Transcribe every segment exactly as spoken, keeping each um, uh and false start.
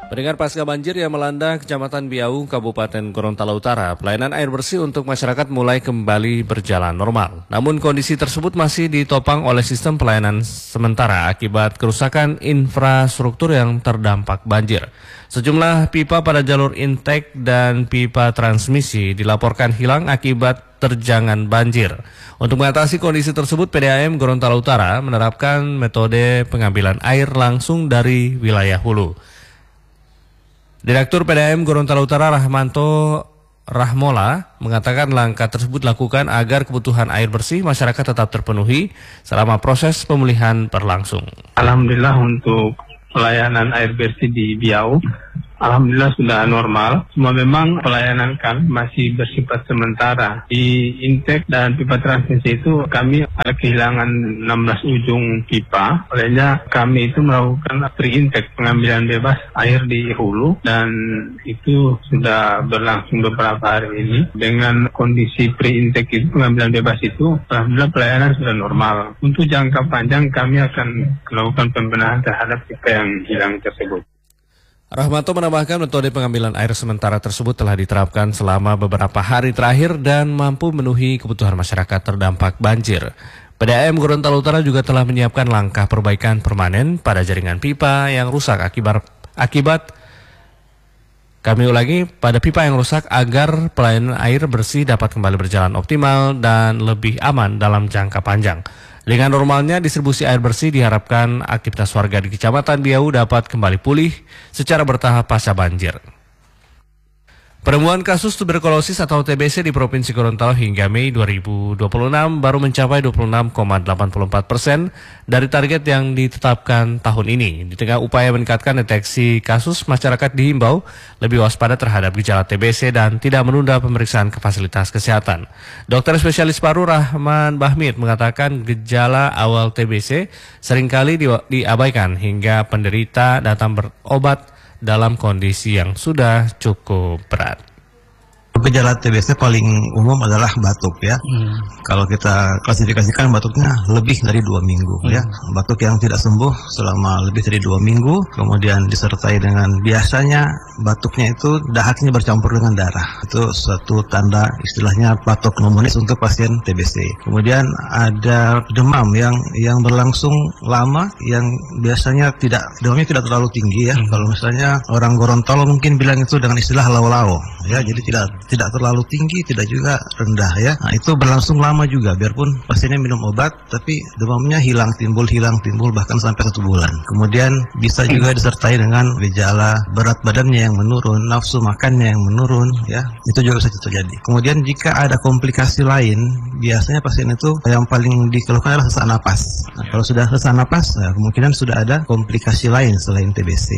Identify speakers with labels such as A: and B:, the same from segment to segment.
A: Pendengar pasca banjir yang melanda Kecamatan Biau, Kabupaten Gorontalo Utara, pelayanan air bersih untuk masyarakat mulai kembali berjalan normal. Namun kondisi tersebut masih ditopang oleh sistem pelayanan sementara akibat kerusakan infrastruktur yang terdampak banjir. Sejumlah pipa pada jalur intake dan pipa transmisi dilaporkan hilang akibat terjangan banjir. Untuk mengatasi kondisi tersebut, P D A M Gorontalo Utara menerapkan metode pengambilan air langsung dari wilayah hulu. Direktur P D A M Gorontalo Utara Rahmanto Rahmola mengatakan langkah tersebut dilakukan agar kebutuhan air bersih masyarakat tetap terpenuhi selama proses pemulihan berlangsung.
B: Alhamdulillah untuk pelayanan air bersih di Biau, alhamdulillah sudah normal. Cuma memang pelayanan kami masih bersifat sementara. Di intake dan pipa transmisi itu kami ada kehilangan enam belas ujung pipa. Olehnya kami itu melakukan pre-intake, pengambilan bebas air di hulu, dan itu sudah berlangsung beberapa hari ini. Dengan kondisi pre-intake itu, pengambilan bebas itu, alhamdulillah pelayanan sudah normal. Untuk jangka panjang kami akan melakukan pembenahan terhadap pipa yang hilang tersebut.
A: Rahmanto menambahkan metode pengambilan air sementara tersebut telah diterapkan selama beberapa hari terakhir dan mampu memenuhi kebutuhan masyarakat terdampak banjir. P D A M Gorontalo Utara juga telah menyiapkan langkah perbaikan permanen pada jaringan pipa yang rusak akibat akibat kami ulangi pada pipa yang rusak agar pelayanan air bersih dapat kembali berjalan optimal dan lebih aman dalam jangka panjang. Dengan normalnya distribusi air bersih diharapkan aktivitas warga di Kecamatan Biau dapat kembali pulih secara bertahap pasca banjir. Penemuan kasus tuberkulosis atau T B C di Provinsi Gorontalo hingga Mei dua ribu dua puluh enam baru mencapai dua puluh enam koma delapan empat persen dari target yang ditetapkan tahun ini. Di tengah upaya meningkatkan deteksi kasus, masyarakat dihimbau lebih waspada terhadap gejala T B C dan tidak menunda pemeriksaan ke fasilitas kesehatan. Dokter spesialis paru Rahman Bahmid mengatakan gejala awal T B C seringkali di- diabaikan hingga penderita datang berobat dalam kondisi yang sudah cukup berat.
C: Gejala T B C paling umum adalah batuk ya. Hmm. Kalau kita klasifikasikan batuknya lebih dari dua minggu hmm. ya. Batuk yang tidak sembuh selama lebih dari dua minggu, kemudian disertai dengan biasanya batuknya itu dahaknya bercampur dengan darah. Itu suatu tanda istilahnya batuk pneumonis untuk pasien T B C. Kemudian ada demam yang yang berlangsung lama, yang biasanya tidak demamnya tidak terlalu tinggi ya. Hmm. Kalau misalnya orang Gorontalo mungkin bilang itu dengan istilah lau-lau ya. Jadi tidak tidak terlalu tinggi, tidak juga rendah ya. Nah, itu berlangsung lama juga, biarpun pasiennya minum obat, tapi demamnya hilang, timbul, hilang, timbul, bahkan sampai satu bulan. Kemudian bisa juga disertai dengan gejala berat badannya yang menurun, nafsu makannya yang menurun ya. Itu juga bisa terjadi. Kemudian jika ada komplikasi lain, biasanya pasien itu yang paling dikeluhkan adalah sesak napas. Nah, kalau sudah sesak napas, nah, kemungkinan sudah ada komplikasi lain selain T B C.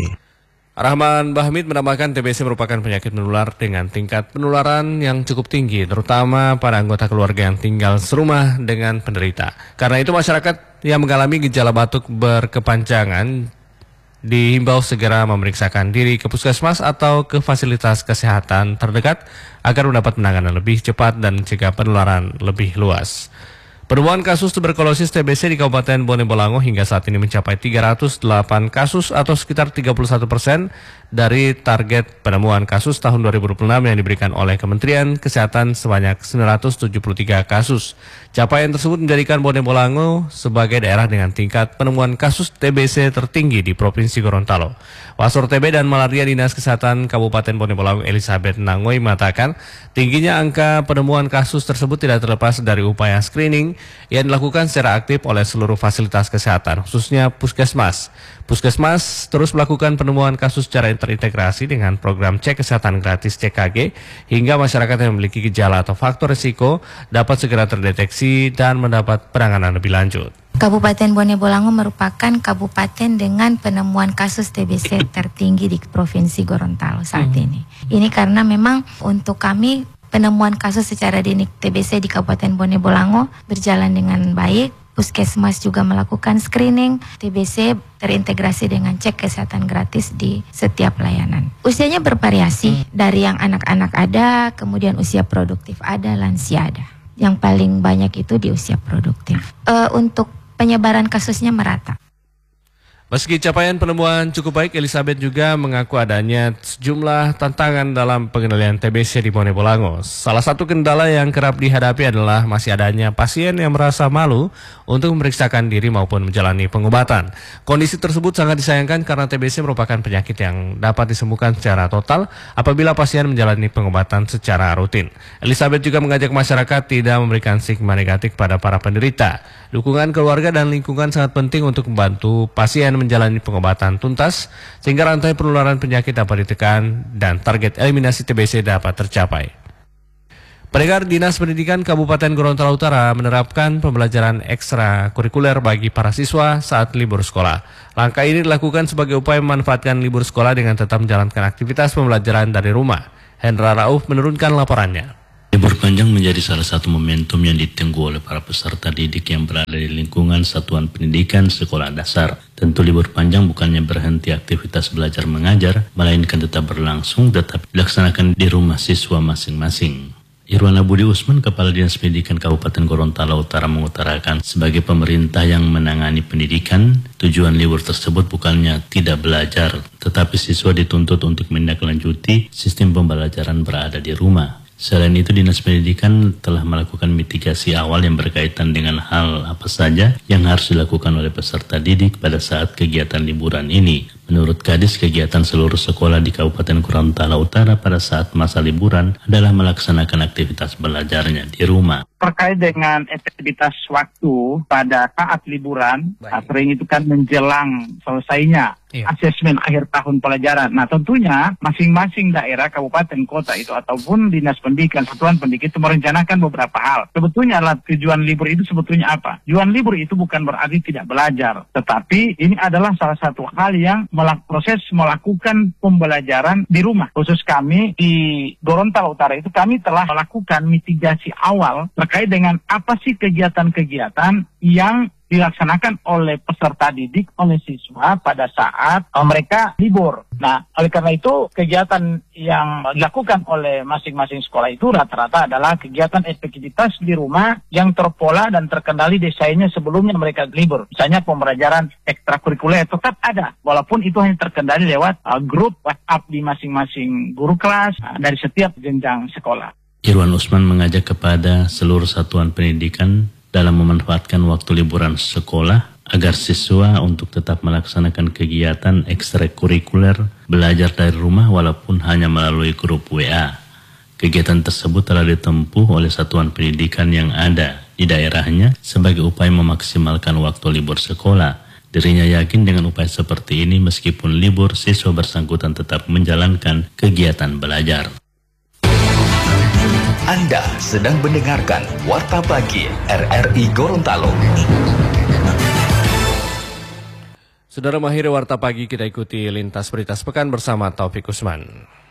A: Rahman Bahmid menambahkan T B C merupakan penyakit menular dengan tingkat penularan yang cukup tinggi, terutama pada anggota keluarga yang tinggal serumah dengan penderita. Karena itu masyarakat yang mengalami gejala batuk berkepanjangan dihimbau segera memeriksakan diri ke puskesmas atau ke fasilitas kesehatan terdekat agar mendapat penanganan lebih cepat dan mencegah penularan lebih luas. Penemuan kasus tuberkulosis T B C di Kabupaten Bone Bolango hingga saat ini mencapai tiga ratus delapan kasus atau sekitar tiga puluh satu persen dari target penemuan kasus tahun dua ribu dua puluh enam yang diberikan oleh Kementerian Kesehatan sebanyak sembilan ratus tujuh puluh tiga kasus. Capaian tersebut menjadikan Bone Bolango sebagai daerah dengan tingkat penemuan kasus T B C tertinggi di Provinsi Gorontalo. Wasor T B dan Malaria Dinas Kesehatan Kabupaten Bone Bolango Elizabeth Nangoy mengatakan tingginya angka penemuan kasus tersebut tidak terlepas dari upaya screening yang dilakukan secara aktif oleh seluruh fasilitas kesehatan, khususnya puskesmas. Puskesmas terus melakukan penemuan kasus secara terintegrasi dengan program cek kesehatan gratis C K G, hingga masyarakat yang memiliki gejala atau faktor risiko dapat segera terdeteksi dan mendapat penanganan lebih lanjut.
D: Kabupaten Bone Bolango merupakan kabupaten dengan penemuan kasus T B C tertinggi di Provinsi Gorontalo saat hmm. ini. Ini karena memang untuk kami penemuan kasus secara dini T B C di Kabupaten Bone Bolango berjalan dengan baik. Puskesmas juga melakukan screening T B C terintegrasi dengan cek kesehatan gratis di setiap layanan. Usianya bervariasi, dari yang anak-anak ada, kemudian usia produktif ada, lansia ada. Yang paling banyak itu di usia produktif. E, untuk penyebaran kasusnya merata.
A: Meski capaian penemuan cukup baik, Elizabeth juga mengaku adanya sejumlah tantangan dalam pengendalian T B C di Bone Bolango. Salah satu kendala yang kerap dihadapi adalah masih adanya pasien yang merasa malu untuk memeriksakan diri maupun menjalani pengobatan. Kondisi tersebut sangat disayangkan karena T B C merupakan penyakit yang dapat disembuhkan secara total apabila pasien menjalani pengobatan secara rutin. Elizabeth juga mengajak masyarakat tidak memberikan stigma negatif pada para penderita. Dukungan keluarga dan lingkungan sangat penting untuk membantu pasien menjalani pengobatan tuntas sehingga rantai penularan penyakit dapat ditekan dan target eliminasi T B C dapat tercapai. Pendengar, Dinas Pendidikan Kabupaten Gorontalo Utara menerapkan pembelajaran ekstrakurikuler bagi para siswa saat libur sekolah. Langkah ini dilakukan sebagai upaya memanfaatkan libur sekolah dengan tetap menjalankan aktivitas pembelajaran dari rumah. Hendra Rauf menurunkan laporannya.
E: Libur panjang menjadi salah satu momentum yang ditunggu oleh para peserta didik yang berada di lingkungan satuan pendidikan sekolah dasar. Tentu libur panjang bukannya berhenti aktivitas belajar mengajar, melainkan tetap berlangsung tetap dilaksanakan di rumah siswa masing-masing. Irwana Budi Usman, Kepala Dinas Pendidikan Kabupaten Gorontalo Utara mengutarakan sebagai pemerintah yang menangani pendidikan, tujuan libur tersebut bukannya tidak belajar, tetapi siswa dituntut untuk menindaklanjuti sistem pembelajaran berada di rumah. Selain itu, Dinas Pendidikan telah melakukan mitigasi awal yang berkaitan dengan hal apa saja yang harus dilakukan oleh peserta didik pada saat kegiatan liburan ini. Menurut Kadis, kegiatan seluruh sekolah di Kabupaten Gorontalo Utara pada saat masa liburan adalah melaksanakan aktivitas belajarnya di rumah.
F: Terkait dengan efektivitas waktu pada saat liburan, sering itu kan menjelang selesainya iya. asesmen akhir tahun pelajaran. Nah, tentunya masing-masing daerah, kabupaten, kota itu ataupun dinas pendidikan, satuan pendidikan itu merencanakan beberapa hal. Sebetulnya adalah tujuan libur itu sebetulnya apa? Tujuan libur itu bukan berarti tidak belajar, tetapi ini adalah salah satu hal yang melak- proses melakukan pembelajaran di rumah. Khusus kami di Gorontalo Utara itu kami telah melakukan mitigasi awal terkait dengan apa sih kegiatan-kegiatan yang dilaksanakan oleh peserta didik, oleh siswa pada saat uh, mereka libur. Nah, oleh karena itu kegiatan yang dilakukan oleh masing-masing sekolah itu rata-rata adalah kegiatan efektivitas di rumah yang terpola dan terkendali desainnya sebelumnya mereka libur. Misalnya pembelajaran ekstrakurikuler tetap ada, walaupun itu hanya terkendali lewat uh, grup WhatsApp di masing-masing guru kelas uh, dari setiap jenjang sekolah.
E: Irwan Usman mengajak kepada seluruh satuan pendidikan dalam memanfaatkan waktu liburan sekolah agar siswa untuk tetap melaksanakan kegiatan ekstrakurikuler belajar dari rumah walaupun hanya melalui grup W A. Kegiatan tersebut telah ditempuh oleh satuan pendidikan yang ada di daerahnya sebagai upaya memaksimalkan waktu libur sekolah. Dirinya yakin dengan upaya seperti ini meskipun libur, siswa bersangkutan tetap menjalankan kegiatan belajar.
G: Anda sedang mendengarkan Warta Pagi R R I Gorontalo.
A: Saudara, mengakhiri Warta Pagi, kita ikuti lintas berita sepekan bersama Taufik Usman.